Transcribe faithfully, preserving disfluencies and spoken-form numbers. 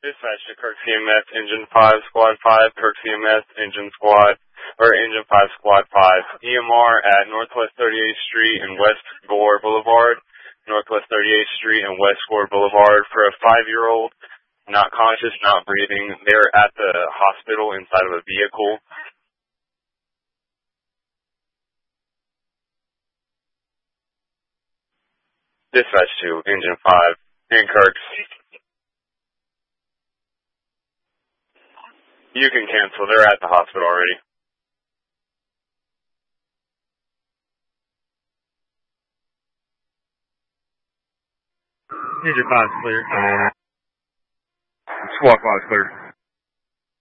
Dispatch to Kirk C M S, Engine five, Squad five, Kirk C M S, Engine Squad, or Engine five, Squad five. E M R at Northwest thirty-eighth Street and West Gore Boulevard, Northwest thirty-eighth Street and West Gore Boulevard for a five-year-old, not conscious, not breathing. They're at the hospital inside of a vehicle. Dispatch to Engine five and Kirk. You can cancel. They're at the hospital already. Engine five is clear. Squad five is clear.